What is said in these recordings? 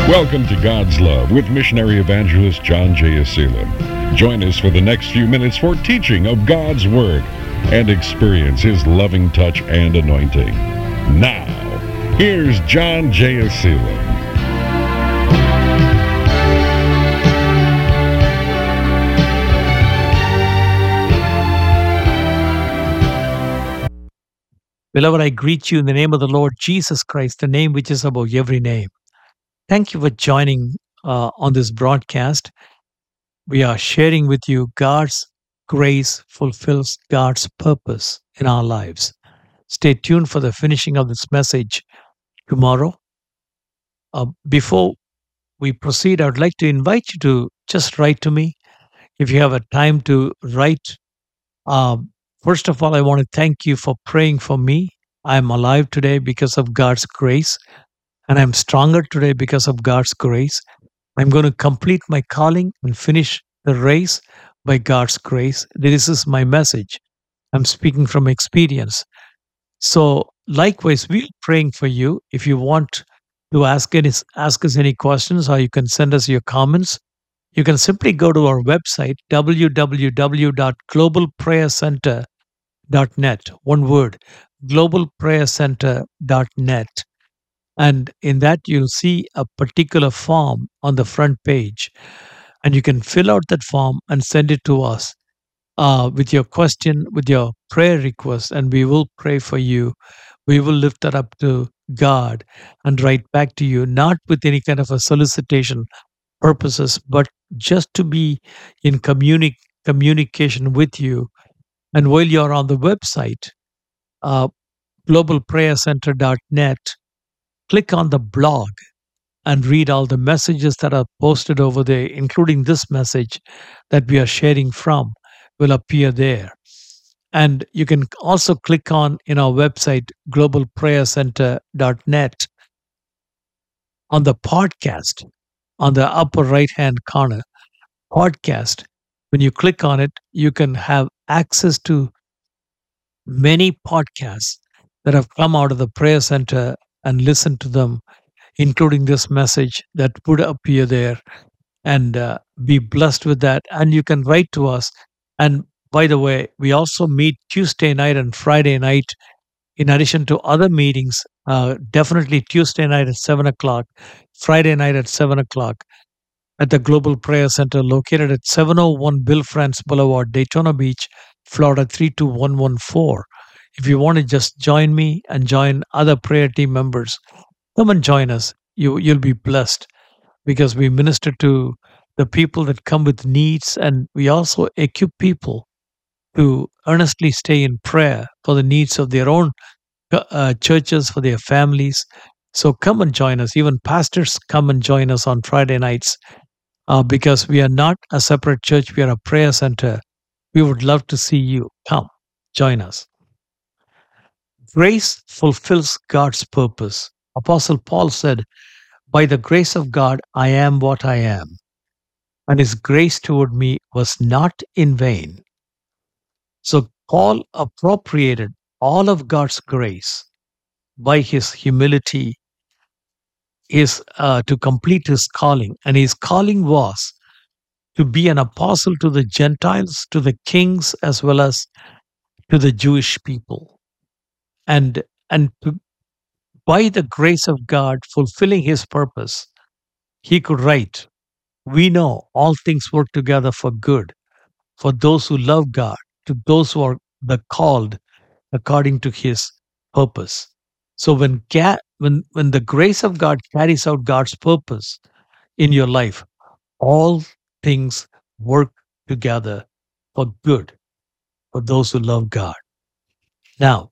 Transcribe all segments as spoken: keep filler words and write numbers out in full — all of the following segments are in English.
Welcome to God's Love with missionary evangelist John J. Aselim. Join us for the next few minutes for teaching of God's Word and experience His loving touch and anointing. Now, here's John J. Aselim. Beloved, I greet you in the name of the Lord Jesus Christ, the name which is above every name. Thank you for joining uh, on this broadcast. We are sharing with you God's grace fulfills God's purpose in our lives. Stay tuned for the finishing of this message tomorrow. Uh, before we proceed, I would like to invite you to just write to me. If you have a time to write, uh, first of all, I want to thank you for praying for me. I'm alive today because of God's grace, and I'm stronger today because of God's grace. I'm going to complete my calling and finish the race by God's grace. This is my message. I'm speaking from experience. So, likewise, we're praying for you. If you want to ask any, ask us any questions, or you can send us your comments, you can simply go to our website, w w w dot global prayer center dot net. One word, global prayer center dot net. And in that, you'll see a particular form on the front page. And you can fill out that form and send it to us uh, with your question, with your prayer request, and we will pray for you. We will lift that up to God and write back to you, not with any kind of a solicitation purposes, but just to be in communi- communication with you. And while you're on the website, uh, global prayer center dot net, click on the blog and read all the messages that are posted over there, including this message that we are sharing from, will appear there. And you can also click on in our website, global prayer center dot net, on the podcast, on the upper right hand corner, podcast. When you click on it, you can have access to many podcasts that have come out of the prayer center and listen to them, including this message that would appear there, and uh, be blessed with that. And you can write to us. And by the way, we also meet Tuesday night and Friday night, in addition to other meetings, uh, definitely Tuesday night at seven o'clock, Friday night at seven o'clock at the Global Prayer Center located at seven oh one Bill France Boulevard, Daytona Beach, Florida three two one one four. If you want to just join me and join other prayer team members, come and join us. You, you'll be blessed because we minister to the people that come with needs, and we also equip people to earnestly stay in prayer for the needs of their own uh, churches, for their families. So come and join us. Even pastors come and join us on Friday nights uh, because we are not a separate church. We are a prayer center. We would love to see you. Come, join us. Grace fulfills God's purpose. Apostle Paul said, by the grace of God, I am what I am. And his grace toward me was not in vain. So Paul appropriated all of God's grace by his humility is uh, to complete his calling. And his calling was to be an apostle to the Gentiles, to the kings, as well as to the Jewish people. And, and to by the grace of God fulfilling his purpose, he could write, we know all things work together for good, for those who love God, to those who are the called according to his purpose. So when, ga- when, when the grace of God carries out God's purpose in your life, all things work together for good, for those who love God. Now,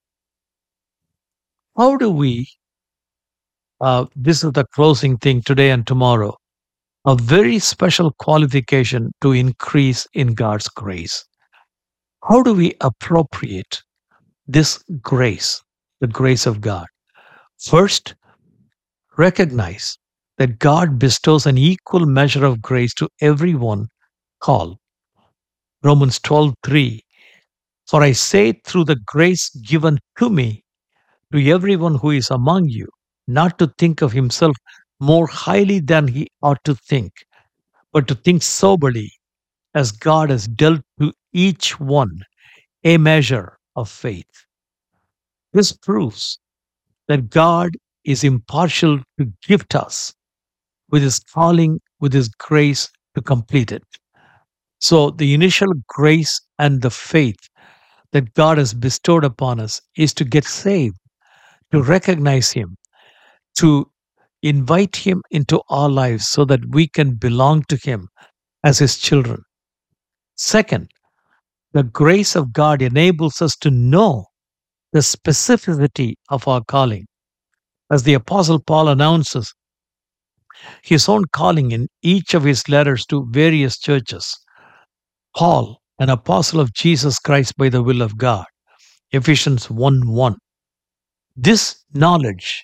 how do we Uh, this is the closing thing today and tomorrow. A very special qualification to increase in God's grace. How do we appropriate this grace, the grace of God? First, recognize that God bestows an equal measure of grace to everyone called. Romans twelve three. For I say through the grace given to me, to everyone who is among you, not to think of himself more highly than he ought to think, but to think soberly, as God has dealt to each one a measure of faith. This proves that God is impartial to gift us with his calling, with his grace to complete it. So, the initial grace and the faith that God has bestowed upon us is to get saved, to recognize him, to invite him into our lives so that we can belong to him as his children. Second, the grace of God enables us to know the specificity of our calling. As the Apostle Paul announces his own calling in each of his letters to various churches. Paul, an apostle of Jesus Christ by the will of God. Ephesians one one. This knowledge,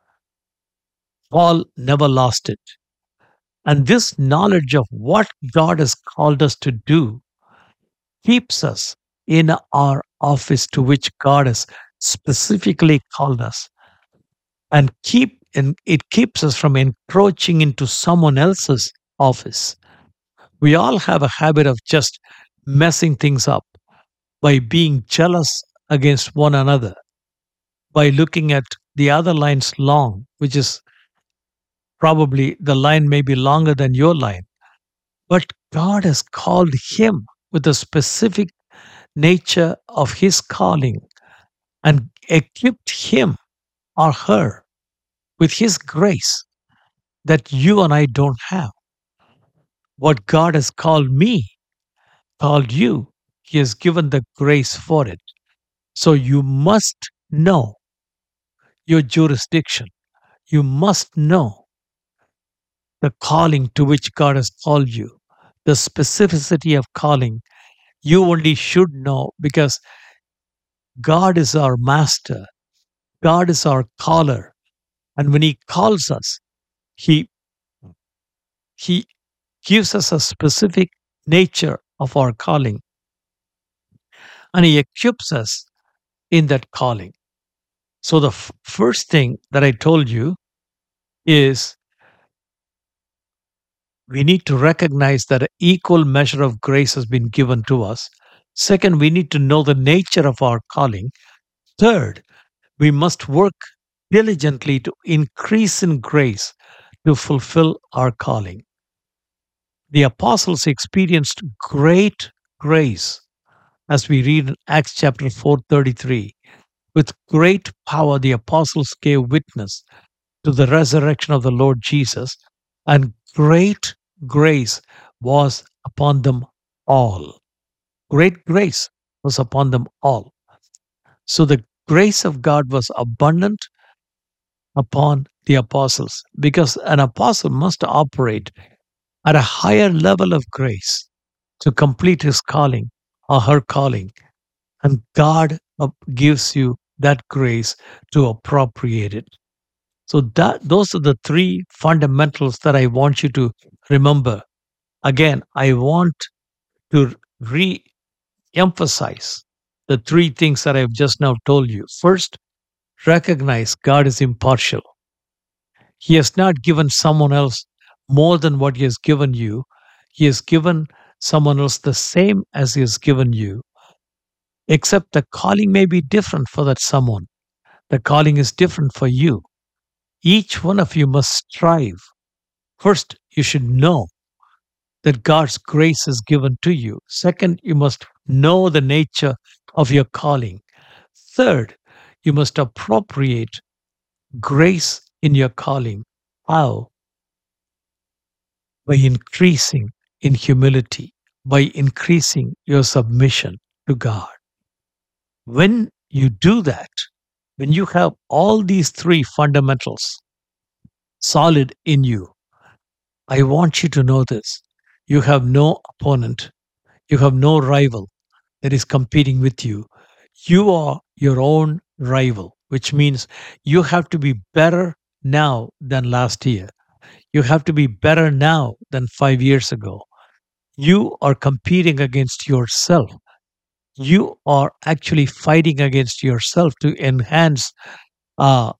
Paul never lost it. And this knowledge of what God has called us to do keeps us in our office to which God has specifically called us, and keep and it keeps us from encroaching into someone else's office. We all have a habit of just messing things up by being jealous against one another, by looking at the other line's long, which is probably the line may be longer than your line. But God has called him with the specific nature of his calling and equipped him or her with his grace that you and I don't have. What God has called me, called you, he has given the grace for it. So you must know your jurisdiction. You must know the calling to which God has called you, the specificity of calling. You only should know because God is our master. God is our caller. And when he calls us, he, he gives us a specific nature of our calling. And he equips us in that calling. So the f- first thing that I told you is we need to recognize that an equal measure of grace has been given to us. Second, we need to know the nature of our calling. Third, we must work diligently to increase in grace to fulfill our calling. The apostles experienced great grace, as we read in Acts chapter four thirty-three. With great power, the apostles gave witness to the resurrection of the Lord Jesus, and great grace was upon them all. Great grace was upon them all. So the grace of God was abundant upon the apostles because an apostle must operate at a higher level of grace to complete his calling or her calling. And God gives you that grace to appropriate it. So that those are the three fundamentals that I want you to remember. Again, I want to re-emphasize the three things that I've just now told you. First, recognize God is impartial. He has not given someone else more than what he has given you. He has given someone else the same as he has given you, except the calling may be different for that someone. The calling is different for you. Each one of you must strive. First, you should know that God's grace is given to you. Second, you must know the nature of your calling. Third, you must appropriate grace in your calling. How? By increasing in humility, by increasing your submission to God. When you do that, when you have all these three fundamentals solid in you, I want you to know this. You have no opponent. You have no rival that is competing with you. You are your own rival, which means you have to be better now than last year. You have to be better now than five years ago. You are competing against yourself. You are actually fighting against yourself to enhance uh,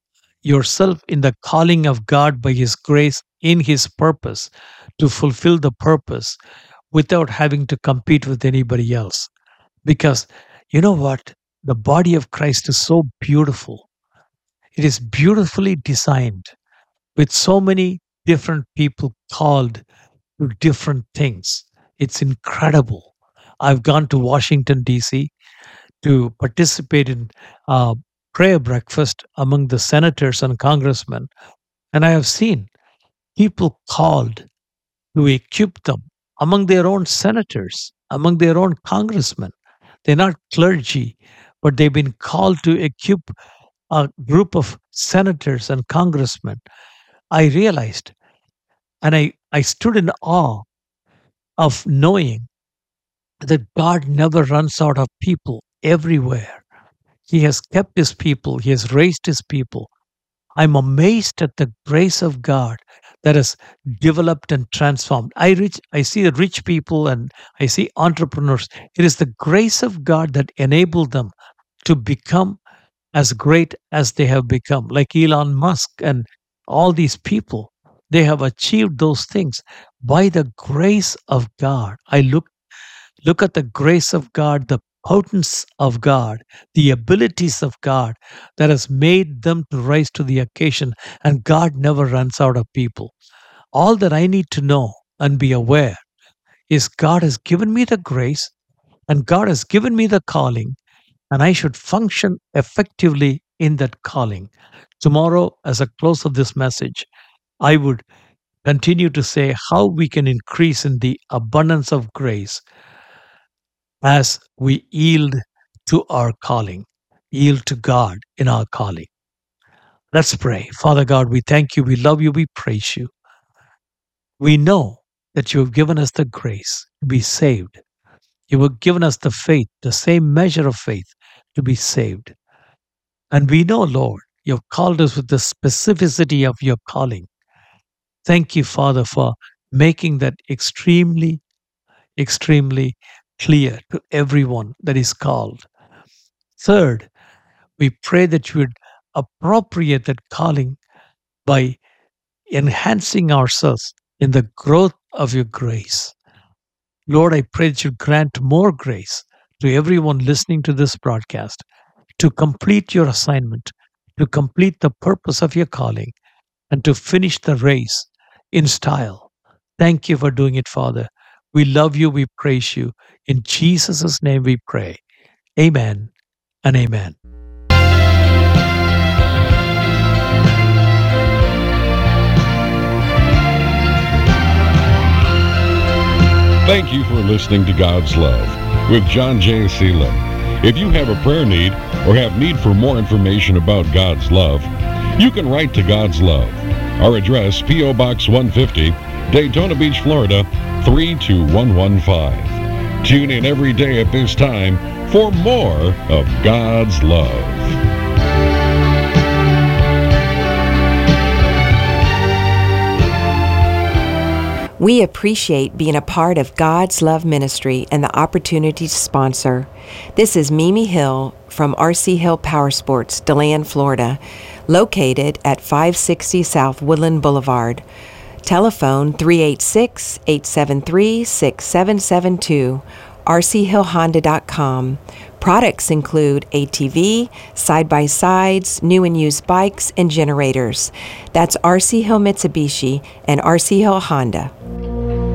yourself in the calling of God by His grace in His purpose to fulfill the purpose without having to compete with anybody else. Because you know what? The body of Christ is so beautiful. It is beautifully designed with so many different people called to different things. It's incredible. I've gone to Washington, D C to participate in uh, prayer breakfast among the senators and congressmen. And I have seen people called to equip them among their own senators, among their own congressmen. They're not clergy, but they've been called to equip a group of senators and congressmen. I realized and I, I stood in awe of knowing that God never runs out of people everywhere. He has kept His people, He has raised His people. I'm amazed at the grace of God that has developed and transformed. I reach, I see the rich people and I see entrepreneurs. It is the grace of God that enabled them to become as great as they have become, like Elon Musk and all these people. They have achieved those things by the grace of God. I look look at the grace of God, the potence of God, the abilities of God that has made them to rise to the occasion. And God never runs out of people. All that I need to know and be aware is God has given me the grace and God has given me the calling, and I should function effectively in that calling. Tomorrow, as a close of this message, I would continue to say how we can increase in the abundance of grace as we yield to our calling, yield to God in our calling. Let's pray. Father God, we thank you, we love you, we praise you. We know that you have given us the grace to be saved. You have given us the faith, the same measure of faith to be saved. And we know, Lord, you have called us with the specificity of your calling. Thank you, Father, for making that extremely, extremely clear to everyone that is called. Third, we pray that you would appropriate that calling by enhancing ourselves in the growth of your grace. Lord, I pray that you grant more grace to everyone listening to this broadcast to complete your assignment, to complete the purpose of your calling, and to finish the race in style. Thank you for doing it, Father. We love you. We praise you. In Jesus' name we pray. Amen and amen. Thank you for listening to God's Love with John J. Seelan. If you have a prayer need or have need for more information about God's love, you can write to God's Love. Our address, P O Box one fifty, Daytona Beach, Florida, three two one one five. Tune in every day at this time for more of God's love. We appreciate being a part of God's Love Ministry and the opportunity to sponsor. This is Mimi Hill from R C Hill Power Sports, DeLand, Florida, located at five sixty South Woodland Boulevard. Telephone three eight six, eight seven three, six seven seven two, R C Hill Honda dot com. Products include A T V, side-by-sides, new and used bikes, and generators. That's R C Hill Mitsubishi and R C Hill Honda.